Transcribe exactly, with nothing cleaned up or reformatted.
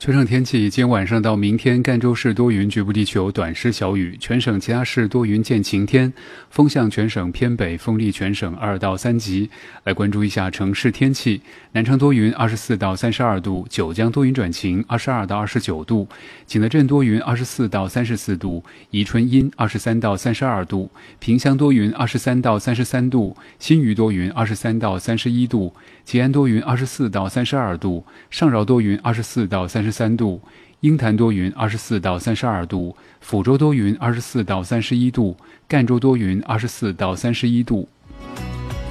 全省天气，今天晚上到明天，赣州市多云，局部地区有短时小雨；全省其他市多云见晴天，风向全省偏北，风力全省二到三级。来关注一下城市天气：南昌多云，二十四到三十二度；九江多云转晴，二十二到二十九度；景德镇多云，二十四到三十四度；宜春阴，二十三到三十二度；萍乡多云，二十三到三十三度；新余多云，二十三到三十一度；吉安多云，二十四到三十二度；上饶多云，二十四到三十三度；鹰潭多云，二十四到三十二度；抚州多云，二十四到三十一度；赣州多云，二十四到三十一度。